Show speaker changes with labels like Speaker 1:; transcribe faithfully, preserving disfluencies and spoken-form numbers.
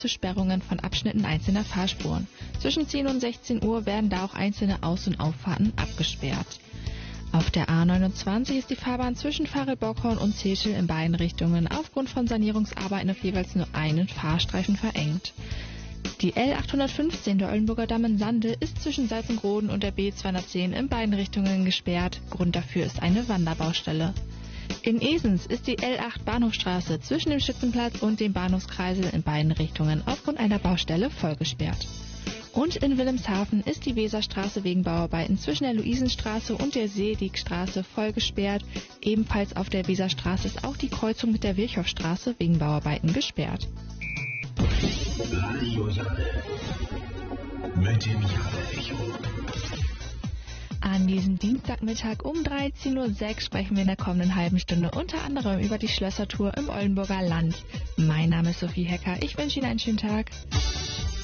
Speaker 1: zu Sperrungen von Abschnitten einzelner Fahrspuren. Zwischen zehn und sechzehn Uhr werden da auch einzelne Aus- und Auffahrten abgesperrt. Auf der A neunundzwanzig ist die Fahrbahn zwischen Farel-Bockhorn und Zeschel in beiden Richtungen aufgrund von Sanierungsarbeiten auf jeweils nur einen Fahrstreifen verengt. Die L achthundertfünfzehn der Oldenburger Damm in Sande ist zwischen Salzengroden und der B zweihundertzehn in beiden Richtungen gesperrt. Grund dafür ist eine Wanderbaustelle. In Esens ist die L acht Bahnhofstraße zwischen dem Schützenplatz und dem Bahnhofskreisel in beiden Richtungen aufgrund einer Baustelle vollgesperrt. Und in Wilhelmshaven ist die Weserstraße wegen Bauarbeiten zwischen der Luisenstraße und der Seedigstraße voll gesperrt. Ebenfalls auf der Weserstraße ist auch die Kreuzung mit der Virchowstraße wegen Bauarbeiten gesperrt.
Speaker 2: Radio Sande mit dem Jahre-Echo.
Speaker 1: An diesem Dienstagmittag um dreizehn Uhr sechs sprechen wir in der kommenden halben Stunde unter anderem über die Schlössertour im Oldenburger Land. Mein Name ist Sophie Hecker. Ich wünsche Ihnen einen schönen Tag.